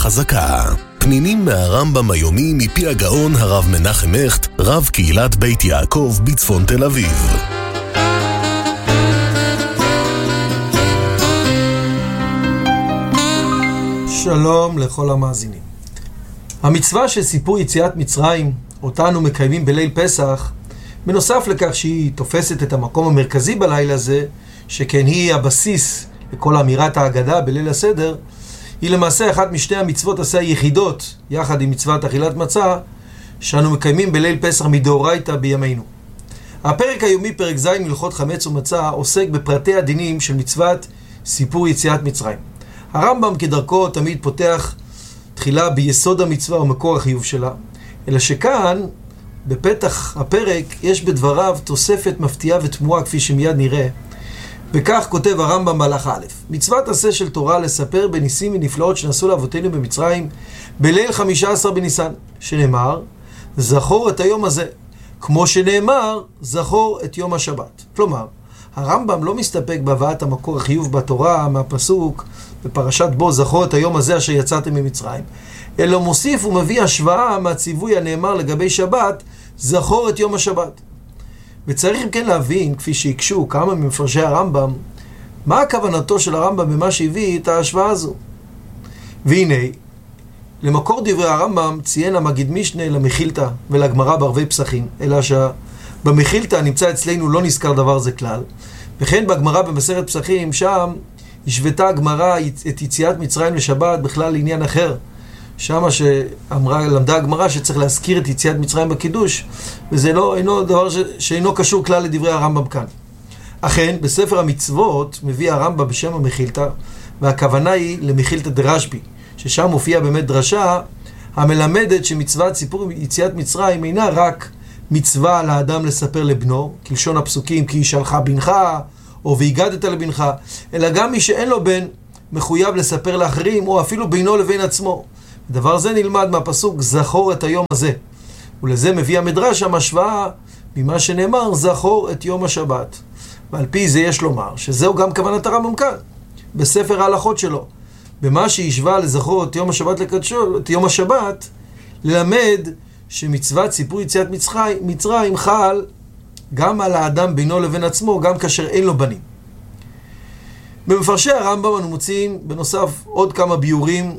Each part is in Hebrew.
חזקה. פנינים מהרמב"ם היומי מפי הגאון הרב מנחם הכט, רב קהילת בית יעקב בצפון תל אביב. שלום לכל המאזינים. המצווה של סיפור יציאת מצרים, אותנו מקיימים בליל פסח, בנוסף לכך שהיא תופסת את המקום המרכזי בלילה הזה, שכן היא הבסיס לכל אמירת ההגדה בליל הסדר, היא למעשה אחת משתי המצוות עשה היחידות, יחד עם מצוות אכילת מצה, שאנו מקיימים בליל פסח מדאורייתא בימינו. הפרק היומי, פרק ז' מלכות חמץ ומצה, עוסק בפרטי הדינים של מצוות סיפור יציאת מצרים. הרמב"ם כדרכו תמיד פותח תחילה ביסוד המצווה ומקור החיוב שלה, אלא שכאן, בפתח הפרק, יש בדבריו תוספת מפתיעה ותמוהה כפי שמיד נראה. וכך כותב הרמב"ם בהלכה א': מצוות עשה של תורה לספר בניסים ונפלאות שנעשו לאבותינו במצרים בליל 15 בניסן, שנאמר זכור את היום הזה, כמו שנאמר זכור את יום השבת. כלומר, הרמב"ם לא מסתפק בהבאת המקור החיוב בתורה מהפסוק בפרשת בו זכור את היום הזה אשר יצאתם ממצרים, אלא מוסיף ומביא השוואה מהציווי הנאמר לגבי שבת זכור את יום השבת. וצריך אם כן להבין, כפי שהקשו כמה ממפרשי הרמב"ם, מה הכוונתו של הרמב"ם במה שהביא את ההשוואה הזו. והנה, למקור דברי הרמב"ם ציין המגיד משנה למחילתא ולגמרא בערבי פסחים, אלא שבמחילתא נמצא אצלנו לא נזכר דבר זה כלל, וכן בגמרא במסכת פסחים, שם השוותה הגמרא את יציאת מצרים לשבת בכלל לעניין אחר. שמה למדה הגמרא שצריך להזכיר את יציאת מצרים בקידוש, וזה אינו דבר שאינו קשור כלל לדברי הרמב"ם כאן. אכן, בספר המצוות מביא הרמב"ם בשם המחילתא, והכוונה היא למחילתא דרשב"י, ששם מופיעה באמת דרשה המלמדת שמצוות סיפור יציאת מצרים אינה רק מצווה על האדם לספר לבנו, כלשון הפסוקים כי ישאלך בנך, או והגדת לבנך, אלא גם מי שאין לו בן מחויב לספר לאחרים, או אפילו בינו לבין עצמו. דבר זה נלמד מהפסוק זכור את היום הזה, ולזה מביא המדרש המשוואה ממה שנאמר זכור את יום השבת. ועל פי זה יש לומר שזהו גם כוונת הרמב"ם כאן בספר ההלכות שלו, במה שהשווה לזכור את יום השבת לקדשו, את יום השבת, ללמד שמצוות סיפור יציאת מצרים חל גם על האדם בינו לבין עצמו, גם כאשר אין לו בנים. במפרשי הרמב"ם אנו מוצאים בנוסף עוד כמה ביורים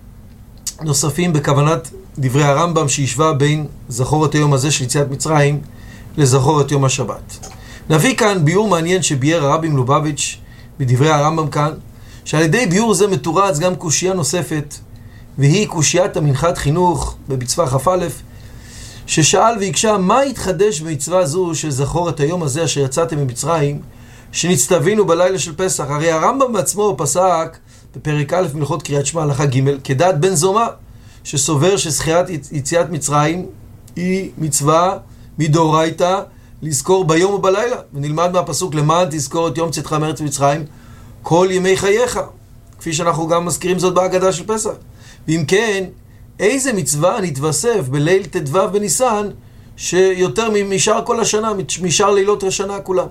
נוספים בכוונת דברי הרמב"ם שהשווה בין זכור את היום הזה של יציאת מצרים לזכור את יום השבת. נביא כאן ביור מעניין שביאר הרבי מלובביץ' בדברי הרמב"ם כאן, שעל ידי ביור זה מתורץ גם קושייה נוספת, והיא קושיית המנחת חינוך במצווה כ"א, ששאל ויקשה מה התחדש במצווה זו של זכור את היום הזה אשר יצאתם ממצרים, שנצטווינו בלילה של פסח. הרי הרמב"ם בעצמו פסק בפרק א' מלכות קריאת שמע הלכה ג' כדעת בן זומא, שסובר שזכירת יציאת מצרים היא מצווה מדאורייתא לזכור ביום ובלילה, ונלמד מהפסוק למען תזכור את יום צאתך מארץ מצרים כל ימי חייך, כפי שאנחנו גם מזכירים זאת בהגדה של פסח. ואם כן, איזה מצווה נתווסף בליל ט"ו בניסן שיותר משאר כל השנה, משאר לילות השנה כולם?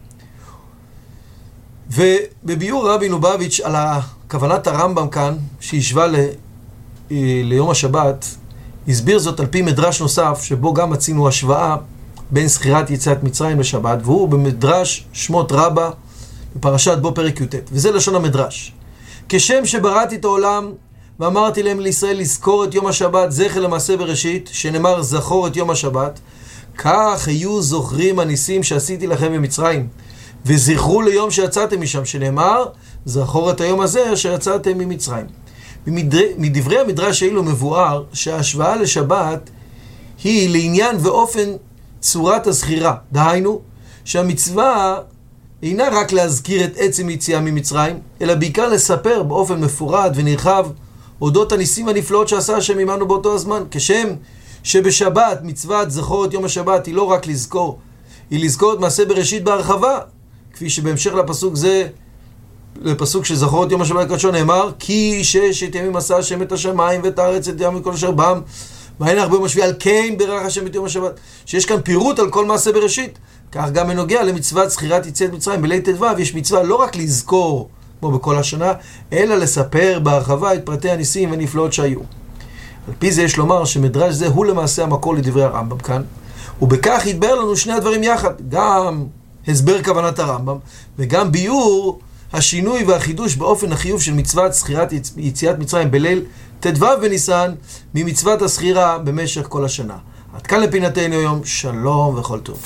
ובביור רבי לובביץ' על כוונת הרמב"ם כאן שהשווה ליום השבת, הסביר זאת על פי מדרש נוסף שבו גם מצינו השוואה בין זכירת יציאת מצרים לשבת, והוא במדרש שמות רבה בפרשת בו פרק י"ט, וזה לשון המדרש: כשם שבראתי את העולם ואמרתי להם לישראל לזכור את יום השבת זכר למעשה בראשית, שנאמר זכור את יום השבת, כך היו זוכרים הניסים שעשיתי לכם במצרים, וזכרו ליום שיצאתם משם, שנאמר זכור את היום הזה אשר יצאתם ממצרים. מדברי המדרש האלו מבואר שההשוואה לשבת היא לעניין ואופן צורת הזכירה, דהיינו שהמצווה אינה רק להזכיר את עצם יציאה ממצרים, אלא בעיקר לספר באופן מפורט ונרחב אודות הניסים הנפלאות שעשה השם עמנו באותו הזמן. כשם שבשבת מצוות זכור את יום השבת היא לא רק לזכור, היא לזכור את מעשה בראשית בהרחבה, כפי שבהמשך לפסוק זה, לפסוק שזכור את יום השבת הקדשו, נאמר כי 6 ימים עשה השם את השמיים ואת הארץ את ים מכל אשר בם ואין הרבה משפיע, על כן ברך השם את יום השבת. שיש כאן פירוט על כל מעשה בראשית. כך גם בנוגע למצוות זכירת יציאת מצרים בליל ט"ו, יש מצווה לא רק לזכור כמו בכל השנה, אלא לספר בהרחבה את פרטי הניסים ונפלאות שהיו. על פי זה יש לומר שמדרש זה הוא למעשה המקור לדברי הרמב"ם כאן, ובכך יתבהר לנו שני הדברים יחד, גם הסבר כוונת הרמב"ם, וגם ביור השינוי והחידוש באופן החיוב של מצוות זכירת יציאת מצרים בליל ט"ו בניסן, ממצוות הזכירה במשך כל השנה. עד כאן לפינתנו היום, שלום וכל טוב.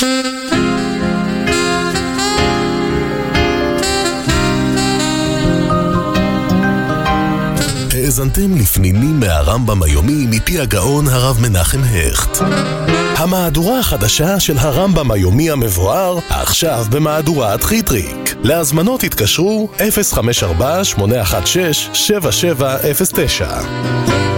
האזנתם לפנינים מהרמב"ם היומי מפי הגאון הרב מנחם הכט. המהדורה החדשה של הרמב"ם היומי המבואר, עכשיו במהדורת חיטריק. להזמנות התקשרו 054-816-7709.